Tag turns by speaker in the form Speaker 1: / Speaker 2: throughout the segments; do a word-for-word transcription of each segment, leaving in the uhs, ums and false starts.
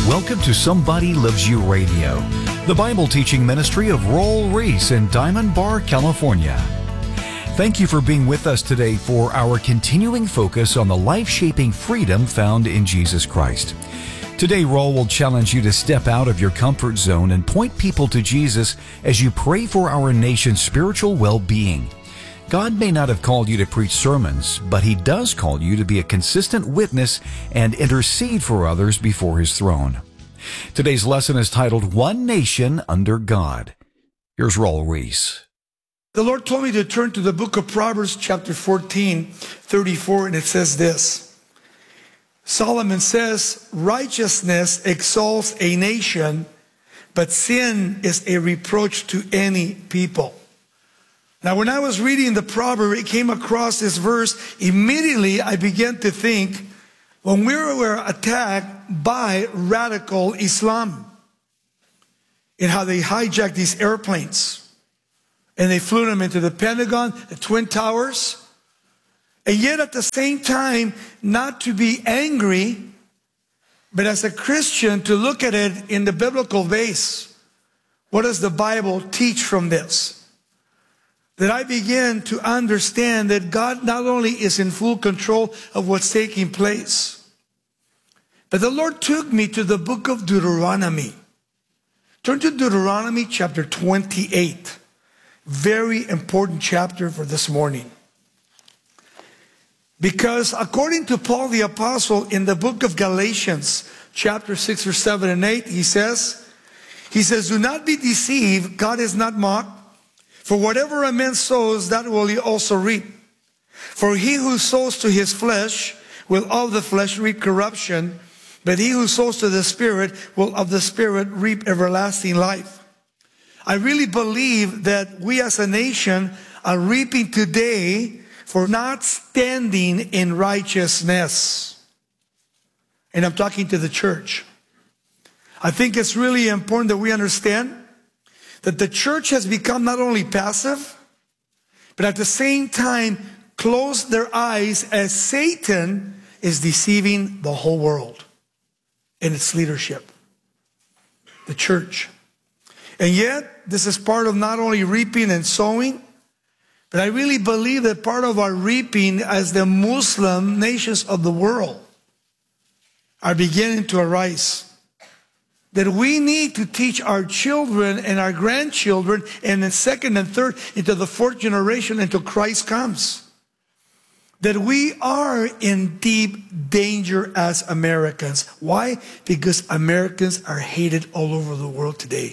Speaker 1: Welcome to Somebody Loves You Radio, the Bible teaching ministry of Roll Reese in Diamond Bar, California. Thank you for being with us today for our continuing focus on the life-shaping freedom found in Jesus Christ. Today, Roll will challenge you to step out of your comfort zone and point people to Jesus as you pray for our nation's spiritual well-being. God may not have called you to preach sermons, but He does call you to be a consistent witness and intercede for others before His throne. Today's lesson is titled, One Nation Under God. Here's Roll Reese.
Speaker 2: The Lord told me to turn to the book of Proverbs, chapter fourteen, thirty-four, and it says this. Solomon says, righteousness exalts a nation, but sin is a reproach to any people. Now, when I was reading the proverb, it came across this verse. Immediately, I began to think, when we were attacked by radical Islam, and how they hijacked these airplanes, and they flew them into the Pentagon, the Twin Towers, and yet at the same time, not to be angry, but as a Christian, to look at it in the biblical base. What does the Bible teach from this? That I began to understand that God not only is in full control of what's taking place, but the Lord took me to the book of Deuteronomy. Turn to Deuteronomy chapter twenty-eight. Very important chapter for this morning. Because according to Paul the Apostle in the book of Galatians, chapter six or seven and eight, he says, he says, do not be deceived, God is not mocked. For whatever a man sows, that will he also reap. For he who sows to his flesh will of the flesh reap corruption, but he who sows to the Spirit will of the Spirit reap everlasting life. I really believe that we as a nation are reaping today for not standing in righteousness. And I'm talking to the church. I think it's really important that we understand that the church has become not only passive, but at the same time closed their eyes as Satan is deceiving the whole world and its leadership, the church. And yet, this is part of not only reaping and sowing, but I really believe that part of our reaping as the Muslim nations of the world are beginning to arise. That we need to teach our children and our grandchildren and then second and third into the fourth generation until Christ comes. That we are in deep danger as Americans. Why? Because Americans are hated all over the world today.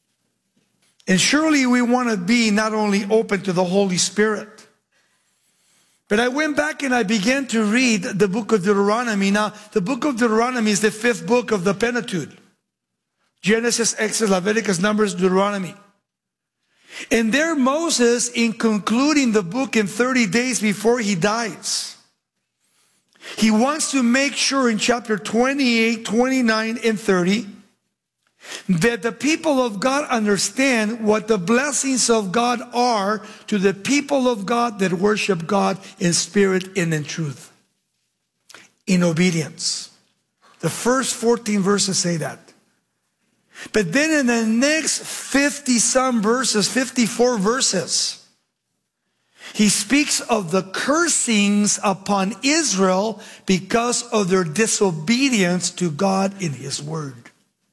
Speaker 2: And surely we want to be not only open to the Holy Spirit, but I went back and I began to read the book of Deuteronomy. Now, the book of Deuteronomy is the fifth book of the Pentateuch. Genesis, Exodus, Leviticus, Numbers, Deuteronomy. And there Moses, in concluding the book in thirty days before he dies, he wants to make sure in chapter twenty-eight, twenty-nine, and thirty that the people of God understand what the blessings of God are to the people of God that worship God in spirit and in truth, in obedience. The first fourteen verses say that. But then in the next fifty-some verses, fifty-four verses, he speaks of the cursings upon Israel because of their disobedience to God in His Word.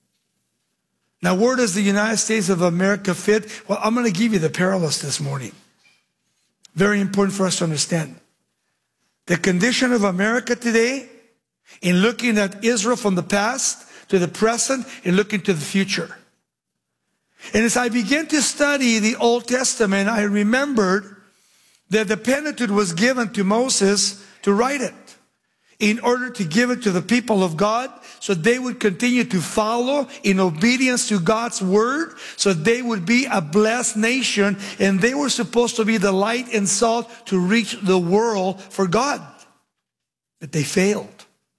Speaker 2: Now, where does the United States of America fit? Well, I'm going to give you the parallels this morning. Very important for us to understand. The condition of America today, in looking at Israel from the past to the present and looking to the future. And as I began to study the Old Testament, I remembered that the Pentateuch was given to Moses to write it in order to give it to the people of God so they would continue to follow in obedience to God's word, so they would be a blessed nation, and they were supposed to be the light and salt to reach the world for God. But they failed.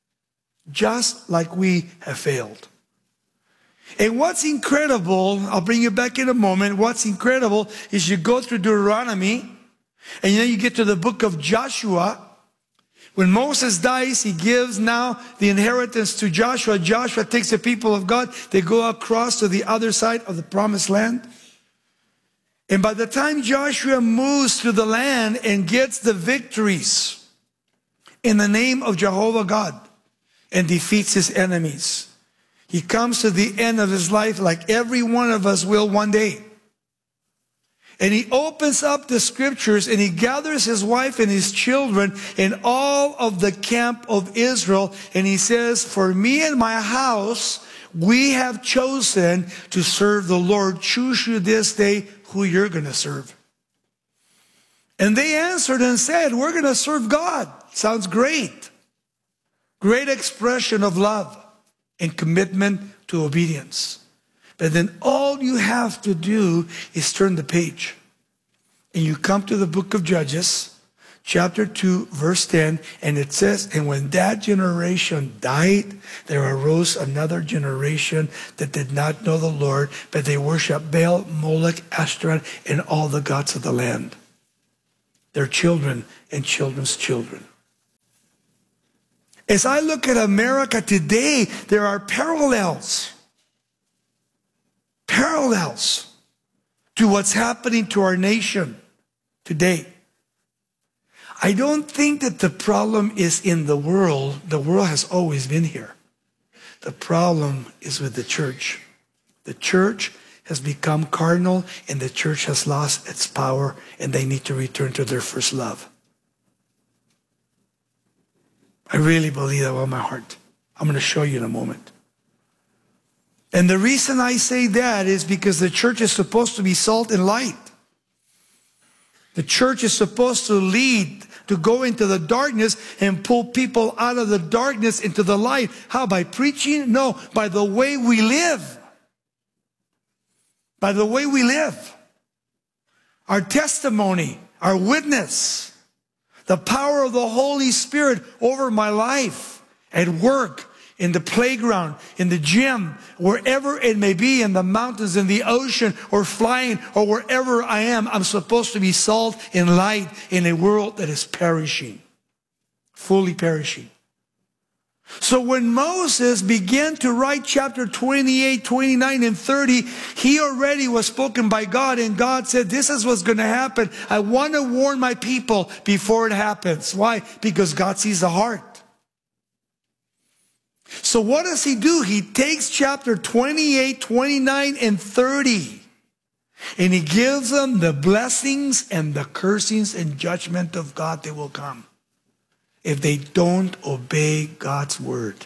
Speaker 2: Just like we have failed. And what's incredible, I'll bring you back in a moment, what's incredible is you go through Deuteronomy, and then you get to the book of Joshua, When Moses dies, he gives now the inheritance to Joshua. Joshua takes the people of God. They go across to the other side of the promised land. And by the time Joshua moves through the land and gets the victories in the name of Jehovah God and defeats his enemies, he comes to the end of his life like every one of us will one day. And he opens up the scriptures and he gathers his wife and his children and all of the camp of Israel. And he says, for me and my house, we have chosen to serve the Lord. Choose you this day who you're going to serve. And they answered and said, we're going to serve God. Sounds great. Great expression of love and commitment to obedience. But then all you have to do is turn the page. And you come to the book of Judges, chapter two, verse ten, and it says, and when that generation died, there arose another generation that did not know the Lord, but they worshiped Baal, Moloch, Ashtaroth, and all the gods of the land. Their children and children's children. As I look at America today, there are parallels. Parallels to what's happening to our nation today. I don't think that the problem is in the world. The world has always been here. The problem is with the church. The church has become carnal and the church has lost its power and they need to return to their first love. I really believe that with my heart. I'm going to show you in a moment. And the reason I say that is because the church is supposed to be salt and light. The church is supposed to lead, to go into the darkness and pull people out of the darkness into the light. How? By preaching? No, by the way we live. By the way we live. Our testimony, our witness, the power of the Holy Spirit over my life, at work, in the playground, in the gym, wherever it may be, in the mountains, in the ocean, or flying, or wherever I am, I'm supposed to be salt and light in a world that is perishing, fully perishing. So when Moses began to write chapter twenty-eight, twenty-nine, and thirty, he already was spoken by God, and God said, this is what's going to happen. I want to warn my people before it happens. Why? Because God sees the heart. So what does he do? He takes chapter twenty-eight, twenty-nine, and thirty, and he gives them the blessings and the cursings and judgment of God that will come if they don't obey God's word.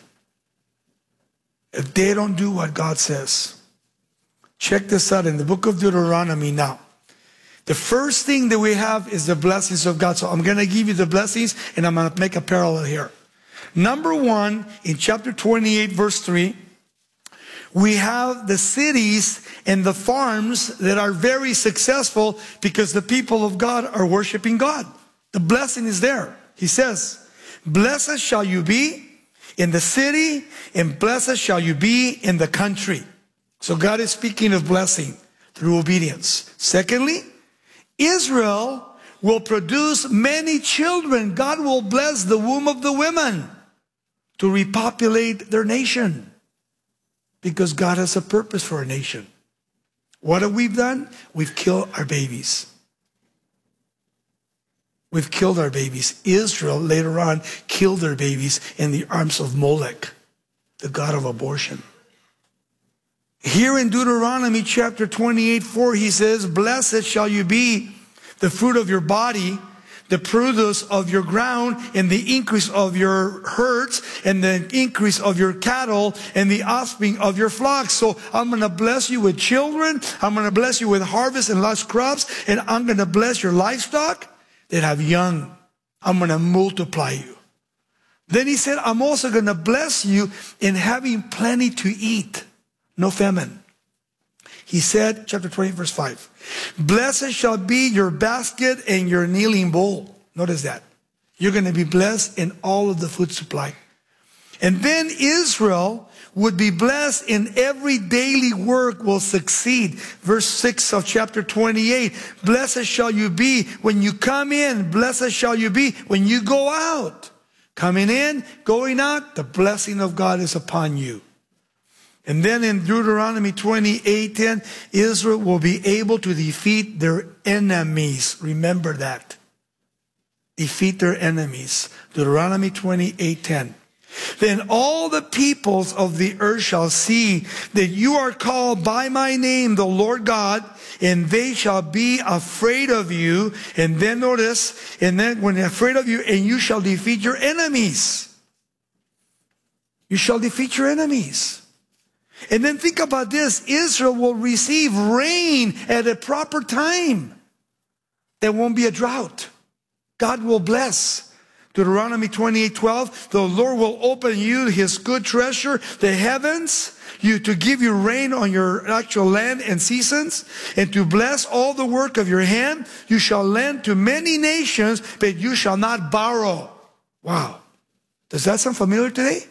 Speaker 2: If they don't do what God says. Check this out in the book of Deuteronomy now. The first thing that we have is the blessings of God. So I'm going to give you the blessings and I'm going to make a parallel here. Number one, in chapter twenty-eight, verse three, we have the cities and the farms that are very successful because the people of God are worshiping God. The blessing is there. He says, blessed shall you be in the city, and blessed shall you be in the country. So God is speaking of blessing through obedience. Secondly, Israel will produce many children. God will bless the womb of the women to repopulate their nation, because God has a purpose for our nation. What have we done? We've killed our babies. We've killed our babies. Israel later on killed their babies in the arms of Molech, the god of abortion. Here in Deuteronomy chapter twenty-eight, four, he says, blessed shall you be, the fruit of your body, the produce of your ground, and the increase of your herds, and the increase of your cattle, and the offspring of your flocks. So I'm going to bless you with children. I'm going to bless you with harvest and lush crops. And I'm going to bless your livestock that have young. I'm going to multiply you. Then he said, I'm also going to bless you in having plenty to eat. No famine. He said, chapter twenty, verse five, blessed shall be your basket and your kneading bowl. Notice that. You're going to be blessed in all of the food supply. And then Israel would be blessed in every daily work will succeed. Verse six of chapter twenty-eight, blessed shall you be when you come in. Blessed shall you be when you go out. Coming in, going out, the blessing of God is upon you. And then in Deuteronomy twenty-eight ten, Israel will be able to defeat their enemies. Remember that. Defeat their enemies. Deuteronomy twenty-eight ten. Then all the peoples of the earth shall see that you are called by my name, the Lord God, and they shall be afraid of you. And then notice, and then when they're afraid of you, and you shall defeat your enemies. You shall defeat your enemies. And then think about this. Israel will receive rain at a proper time. There won't be a drought. God will bless. Deuteronomy twenty-eight twelve, the Lord will open you his good treasure, the heavens, you to give you rain on your actual land and seasons, and to bless all the work of your hand. You shall lend to many nations, but you shall not borrow. Wow. Does that sound familiar today?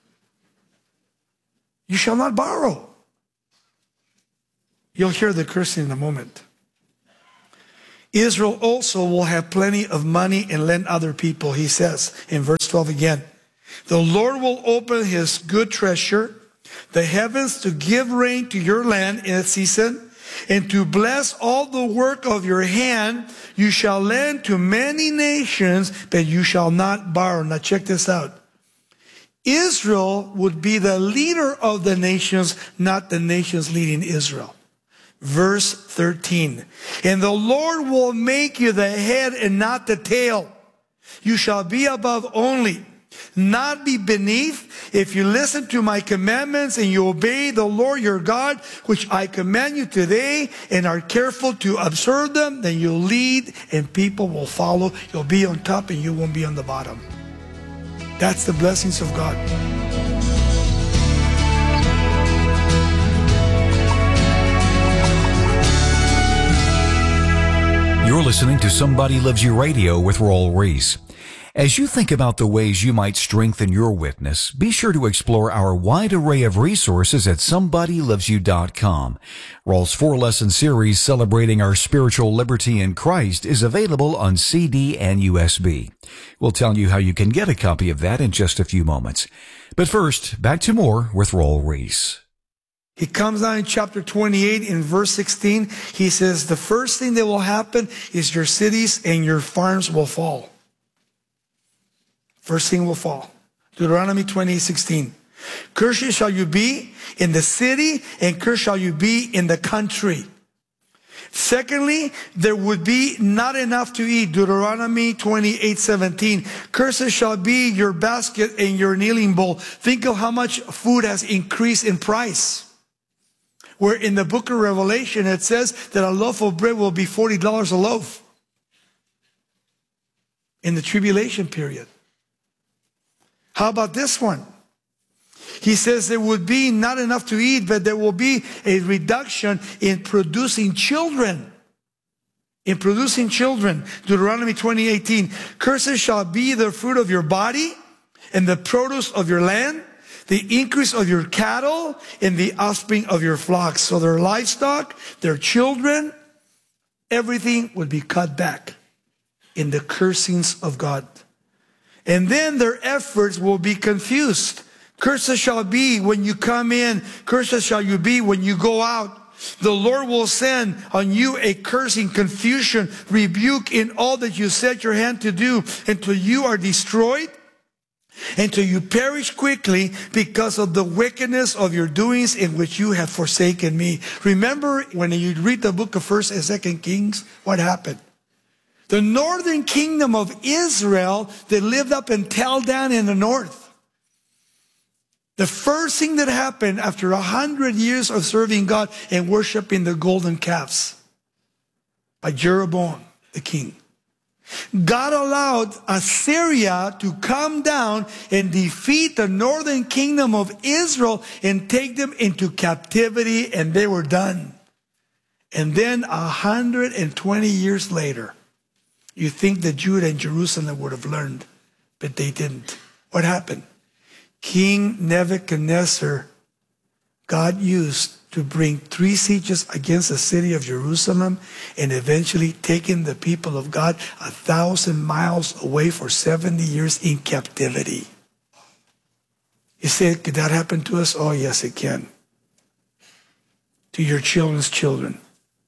Speaker 2: You shall not borrow. You'll hear the cursing in a moment. Israel also will have plenty of money and lend other people, he says in verse twelve again. The Lord will open his good treasure, the heavens, to give rain to your land in its season, and to bless all the work of your hand. You shall lend to many nations, but you shall not borrow. Now check this out. Israel would be the leader of the nations, not the nations leading Israel. Verse thirteen, and the Lord will make you the head and not the tail. You shall be above only, not be beneath. If you listen to my commandments and you obey the Lord your God, which I command you today, and are careful to observe them, then you'll lead and people will follow. You'll be on top and you won't be on the bottom. That's the blessings of God.
Speaker 1: You're listening to Somebody Loves You Radio with Raul Ries. As you think about the ways you might strengthen your witness, be sure to explore our wide array of resources at somebody loves you dot com. Raul's four-lesson series celebrating our spiritual liberty in Christ is available on C D and U S B. We'll tell you how you can get a copy of that in just a few moments. But first, back to more with Raul Ries.
Speaker 2: He comes down in chapter twenty-eight in verse sixteen. He says, the first thing that will happen is your cities and your farms will fall. First thing will fall. Deuteronomy twenty-eight sixteen. Cursed shall you be in the city, and cursed shall you be in the country. Secondly, there would be not enough to eat. Deuteronomy twenty-eight seventeen. Cursed shall be your basket and your kneading bowl. Think of how much food has increased in price. Where in the book of Revelation it says that a loaf of bread will be forty dollars a loaf in the tribulation period. How about this one? He says there would be not enough to eat, but there will be a reduction in producing children. In producing children. Deuteronomy twenty eighteen. Cursed shall be the fruit of your body and the produce of your land, the increase of your cattle, and the offspring of your flocks. So their livestock, their children, everything would be cut back in the cursings of God. And then their efforts will be confused. Cursed shall be when you come in. Cursed shall you be when you go out. The Lord will send on you a cursing, confusion, rebuke in all that you set your hand to do until you are destroyed, until you perish quickly because of the wickedness of your doings in which you have forsaken me. Remember when you read the book of First and Second Kings, what happened? The northern kingdom of Israel, they lived up in Tel Dan in the north. The first thing that happened after a hundred years of serving God and worshiping the golden calves by Jeroboam, the king, God allowed Assyria to come down and defeat the northern kingdom of Israel and take them into captivity, and they were done. And then a hundred and twenty years later, you think that Judah and Jerusalem would have learned, but they didn't. What happened? King Nebuchadnezzar God used to bring three sieges against the city of Jerusalem and eventually taking the people of God a thousand miles away for seventy years in captivity. You say, could that happen to us? Oh, yes, it can. To your children's children.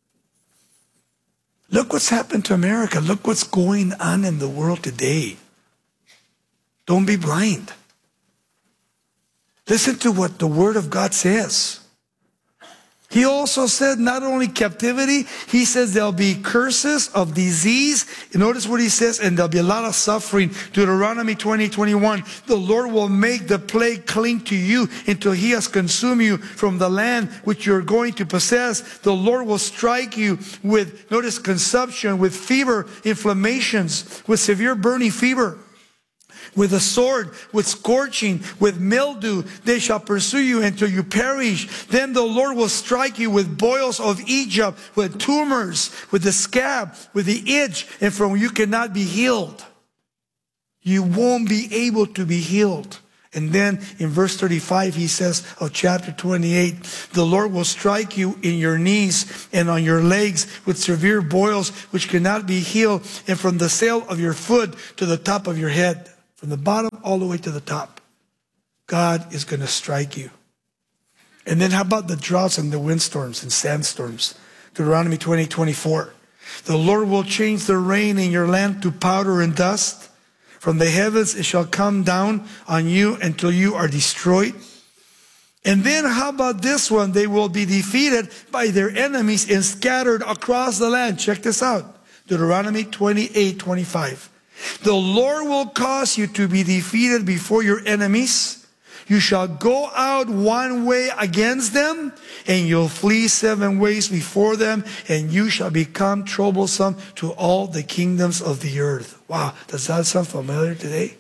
Speaker 2: Look what's happened to America. Look what's going on in the world today. Don't be blind. Listen to what the Word of God says. He also said not only captivity, he says there'll be curses of disease. Notice what he says, and there'll be a lot of suffering. Deuteronomy twenty, twenty-one, the Lord will make the plague cling to you until he has consumed you from the land which you're going to possess. The Lord will strike you with, notice, consumption, with fever, inflammations, with severe burning fever. With a sword, with scorching, with mildew, they shall pursue you until you perish. Then the Lord will strike you with boils of Egypt, with tumors, with the scab, with the itch, and from you cannot be healed. You won't be able to be healed. And then in verse thirty-five, he says of chapter twenty-eight, the Lord will strike you in your knees and on your legs with severe boils which cannot be healed, and from the sole of your foot to the top of your head. From the bottom all the way to the top, God is going to strike you. And then how about the droughts and the windstorms and sandstorms? Deuteronomy twenty, twenty-four. The Lord will change the rain in your land to powder and dust. From the heavens it shall come down on you until you are destroyed. And then how about this one? They will be defeated by their enemies and scattered across the land. Check this out. Deuteronomy twenty-eight, twenty-five. The Lord will cause you to be defeated before your enemies. You shall go out one way against them, and you'll flee seven ways before them, and you shall become troublesome to all the kingdoms of the earth. Wow, does that sound familiar today?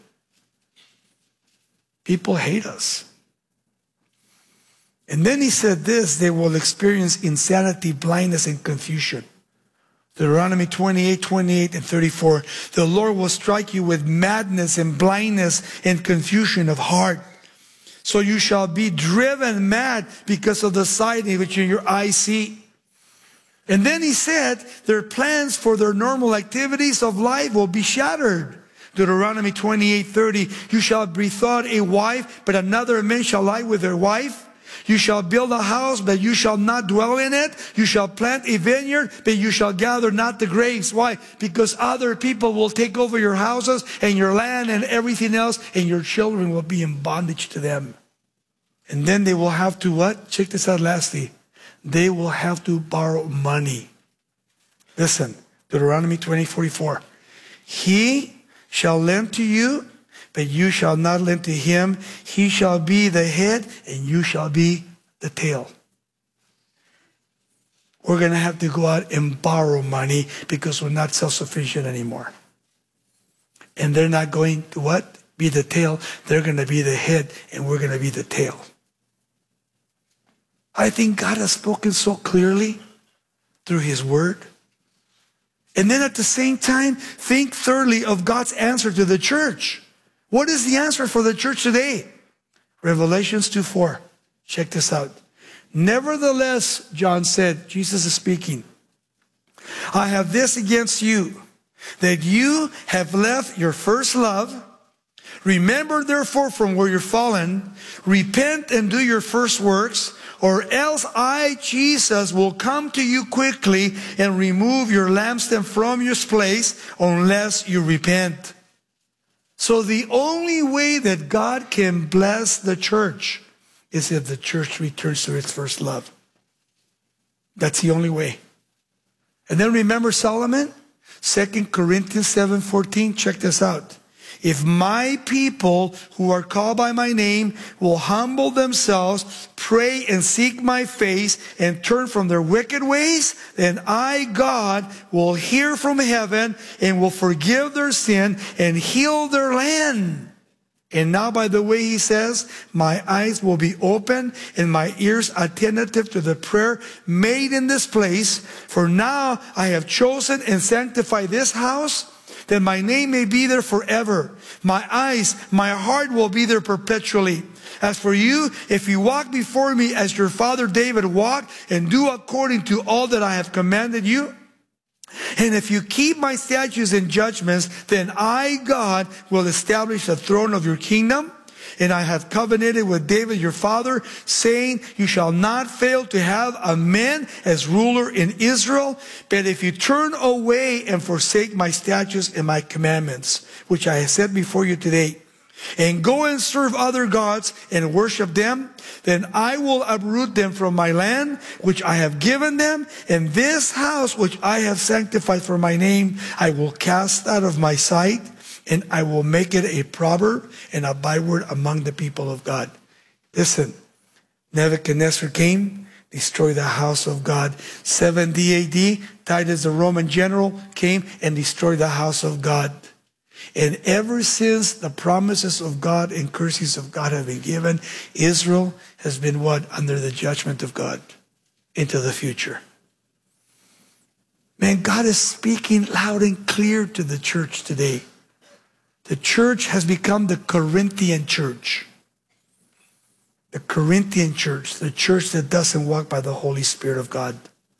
Speaker 2: People hate us. And then he said this, they will experience insanity, blindness, and confusion. Deuteronomy twenty-eight, twenty-eight, and thirty-four. The Lord will strike you with madness and blindness and confusion of heart. So you shall be driven mad because of the sight which in your eyes see. And then he said, their plans for their normal activities of life will be shattered. Deuteronomy twenty-eight, thirty. You shall bethought a wife, but another man shall lie with their wife. You shall build a house, but you shall not dwell in it. You shall plant a vineyard, but you shall gather not the grapes. Why? Because other people will take over your houses and your land and everything else, and your children will be in bondage to them. And then they will have to what? Check this out lastly. They will have to borrow money. Listen, Deuteronomy twenty, forty-four. He shall lend to you, but you shall not lend to him. He shall be the head, and you shall be the tail. We're going to have to go out and borrow money because we're not self-sufficient anymore. And they're not going to what? Be the tail. They're going to be the head, and we're going to be the tail. I think God has spoken so clearly through his word. And then at the same time, think thirdly of God's answer to the church. What is the answer for the church today? Revelations two, four. Check this out. Nevertheless, John said, Jesus is speaking, I have this against you, that you have left your first love. Remember therefore from where you're fallen, repent and do your first works, or else I, Jesus, will come to you quickly and remove your lampstand from your place unless you repent. So the only way that God can bless the church is if the church returns to its first love. That's the only way. And then remember Solomon? Second Corinthians seven fourteen. Check this out. If my people who are called by my name will humble themselves, pray and seek my face, and turn from their wicked ways, then I, God, will hear from heaven and will forgive their sin and heal their land. And now, by the way, he says, my eyes will be open and my ears attentive to the prayer made in this place. For now I have chosen and sanctified this house, that my name may be there forever. My eyes, my heart will be there perpetually. As for you, if you walk before me as your father David walked, and do according to all that I have commanded you, and if you keep my statutes and judgments, then I, God, will establish the throne of your kingdom. And I have covenanted with David your father, saying, you shall not fail to have a man as ruler in Israel. But if you turn away and forsake my statutes and my commandments, which I have set before you today, and go and serve other gods and worship them, then I will uproot them from my land, which I have given them, and this house which I have sanctified for my name, I will cast out of my sight, and I will make it a proverb and a byword among the people of God. Listen, Nebuchadnezzar came, destroyed the house of God. seventy A D, Titus, the Roman general, came and destroyed the house of God. And ever since the promises of God and curses of God have been given, Israel has been what? Under the judgment of God into the future. Man, God is speaking loud and clear to the church today. The church has become the Corinthian church. The Corinthian church, the church that doesn't walk by the Holy Spirit of God.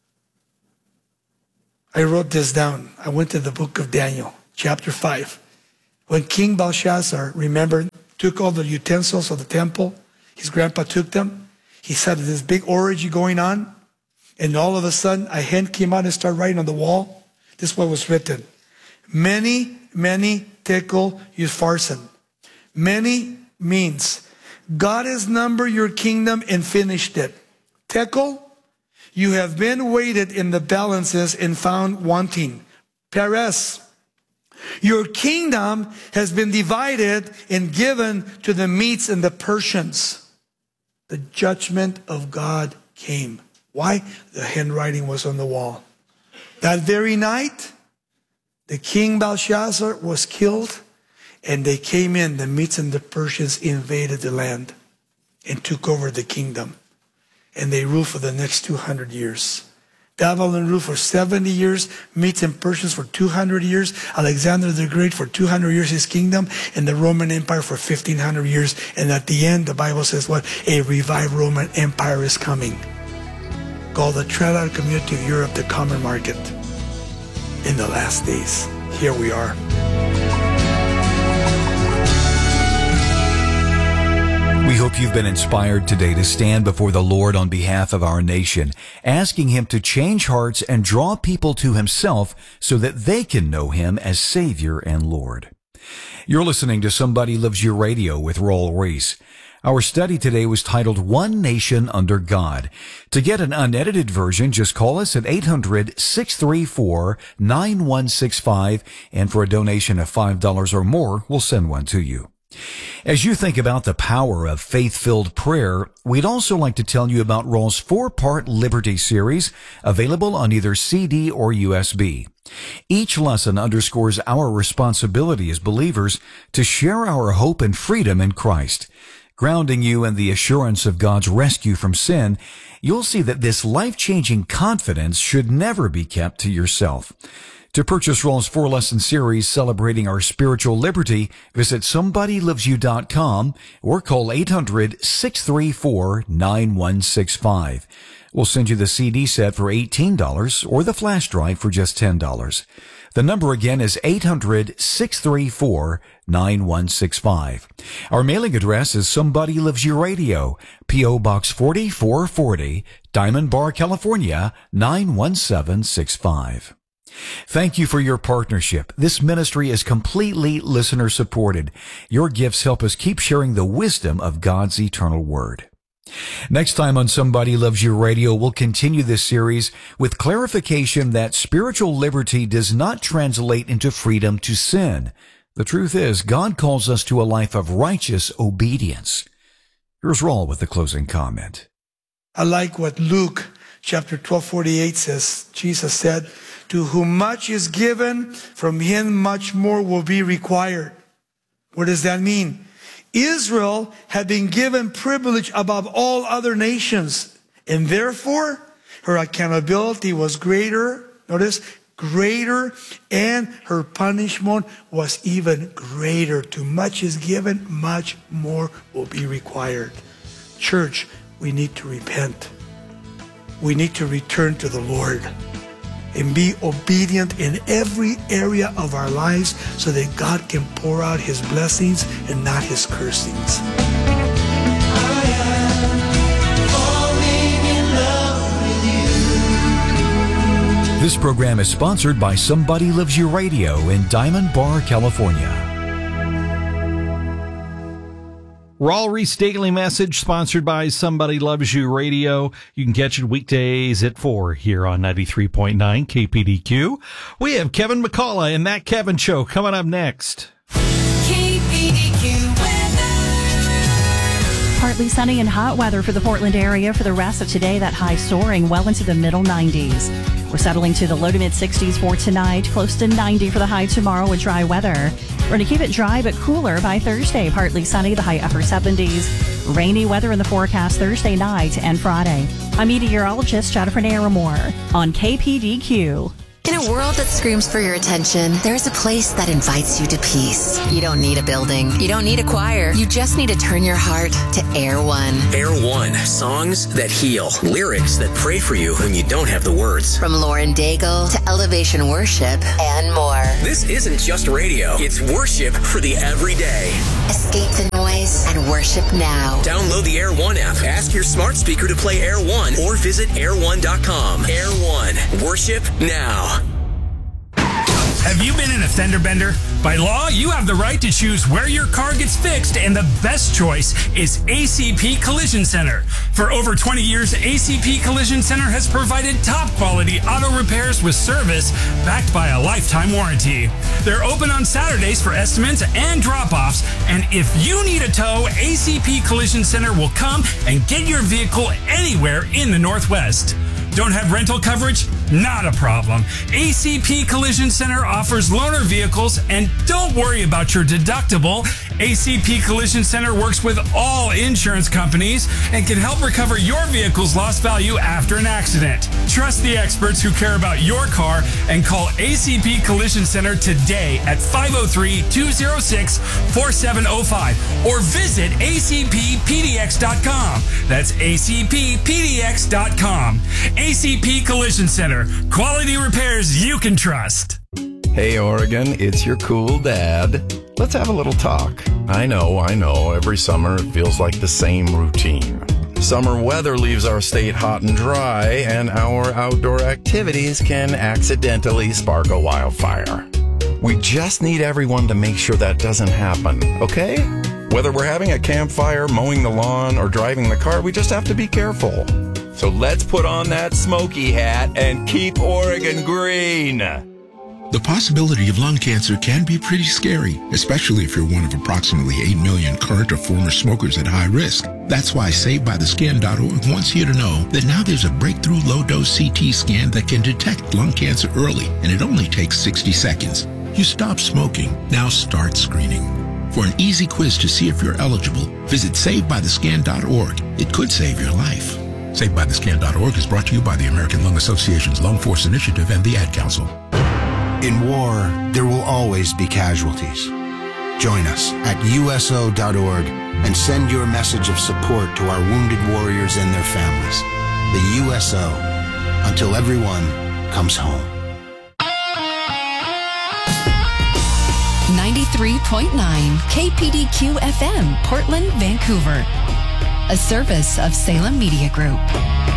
Speaker 2: I wrote this down. I went to the book of Daniel, chapter five. When King Belshazzar, remember, took all the utensils of the temple, his grandpa took them. He said this big orgy going on. And all of a sudden, a hand came out and started writing on the wall. This is what was written. Many, many tekel upharsin. Many means God has numbered your kingdom and finished it. Tekel, you have been weighted in the balances and found wanting. Peres, your kingdom has been divided and given to the Medes and the Persians. The judgment of God came. Why? The handwriting was on the wall. That very night, the king Belshazzar was killed, and they came in, the Medes and the Persians invaded the land and took over the kingdom. And they ruled for the next two hundred years. Babylon ruled for seventy years, Medes and Persians for two hundred years, Alexander the Great for two hundred years, his kingdom, and the Roman Empire for fifteen hundred years. And at the end, the Bible says what? A revived Roman Empire is coming, called the Trilateral Community of Europe, the common market. In the last days, here we are.
Speaker 1: We hope you've been inspired today to stand before the Lord on behalf of our nation, asking Him to change hearts and draw people to Himself so that they can know Him as Savior and Lord. You're listening to Somebody Loves You Radio with Raul Ries. Our study today was titled One Nation Under God. To get an unedited version, just call us at eight hundred, six three four, nine one six five, and for a donation of five dollars or more, we'll send one to you. As you think about the power of faith-filled prayer, we'd also like to tell you about Raul's four-part Liberty series, available on either C D or U S B. Each lesson underscores our responsibility as believers to share our hope and freedom in Christ. Grounding you in the assurance of God's rescue from sin, you'll see that this life-changing confidence should never be kept to yourself. To purchase Raul's four-lesson series celebrating our spiritual liberty, visit somebody loves you dot com or call eight hundred, six three four, nine one six five. We'll send you the C D set for eighteen dollars or the flash drive for just ten dollars. The number again is eight hundred, six three four, nine one six five. Our mailing address is Somebody Loves You Radio, P O Box forty-four forty, Diamond Bar, California, nine one seven six five. Thank you for your partnership. This ministry is completely listener supported. Your gifts help us keep sharing the wisdom of God's eternal word. Next time on Somebody Loves You Radio, we'll continue this series with clarification that spiritual liberty does not translate into freedom to sin. The truth is, God calls us to a life of righteous obedience. Here's Raul with the closing comment.
Speaker 2: I like what Luke chapter twelve forty-eight says. Jesus said, to whom much is given, from him much more will be required. What does that mean? Israel had been given privilege above all other nations, and therefore her accountability was greater, notice, greater, and her punishment was even greater. Too much is given, much more will be required. Church, we need to repent. We need to return to the Lord and be obedient in every area of our lives so that God can pour out His blessings and not His cursings.
Speaker 1: This program is sponsored by Somebody Loves You Radio in Diamond Bar, California.
Speaker 3: Raul Ries Daily Message, sponsored by Somebody Loves You Radio. You can catch it weekdays at four here on ninety-three point nine K P D Q. We have Kevin McCullough and That Kevin Show coming up next.
Speaker 4: K P D Q weather.
Speaker 5: Partly sunny and hot weather for the Portland area for the rest of today. That high soaring well into the middle nineties. We're settling to the low to mid sixties for tonight, close to ninety for the high tomorrow with dry weather. We're going to keep it dry but cooler by Thursday. Partly sunny, the high upper seventies. Rainy weather in the forecast Thursday night and Friday. I'm meteorologist Jennifer Naramore on K P D Q.
Speaker 4: In a world that screams for your attention, there's a place that invites you to peace. You don't need a building. You don't need a choir. You just need to turn your heart to Air One.
Speaker 6: Air One, songs that heal, lyrics that pray for you when you don't have the words.
Speaker 4: From Lauren Daigle to Elevation Worship and more.
Speaker 6: This isn't just radio. It's worship for the everyday.
Speaker 4: Escape the noise and worship now.
Speaker 6: Download the Air One app. Ask your smart speaker to play Air One or visit air one dot com. Air One, worship now.
Speaker 7: Have you been in a fender bender? By law, you have the right to choose where your car gets fixed, and the best choice is A C P Collision Center. For over twenty years, A C P Collision Center has provided top quality auto repairs with service backed by a lifetime warranty. They're open on Saturdays for estimates and drop-offs, and if you need a tow, A C P Collision Center will come and get your vehicle anywhere in the Northwest. Don't have rental coverage? Not a problem. A C P Collision Center offers loaner vehicles, and don't worry about your deductible. A C P Collision Center works with all insurance companies and can help recover your vehicle's lost value after an accident. Trust the experts who care about your car and call A C P Collision Center today at five oh three, two oh six, four seven oh five or visit A C P P D X dot com. That's A C P P D X dot com. A C P Collision Center. Quality repairs you can trust.
Speaker 8: Hey, Oregon, it's your cool dad. Let's have a little talk. I know, I know, every summer it feels like the same routine. Summer weather leaves our state hot and dry, and our outdoor activities can accidentally spark a wildfire. We just need everyone to make sure that doesn't happen, okay? Whether we're having a campfire, mowing the lawn, or driving the car, we just have to be careful. So let's put on that smoky hat and keep Oregon green.
Speaker 9: The possibility of lung cancer can be pretty scary, especially if you're one of approximately eight million current or former smokers at high risk. That's why Saved By The Skin dot org wants you to know that now there's a breakthrough low-dose C T scan that can detect lung cancer early, and it only takes sixty seconds. You stop smoking, now start screening. For an easy quiz to see if you're eligible, visit Saved By The Skin dot org. It could save your life. Saved By The Skin dot org is brought to you by the American Lung Association's Lung Force Initiative and the Ad Council.
Speaker 10: In war, there will always be casualties. Join us at U S O dot org and send your message of support to our wounded warriors and their families. The U S O, until everyone comes home.
Speaker 4: ninety-three point nine K P D Q F M, Portland, Vancouver. A service of Salem Media Group.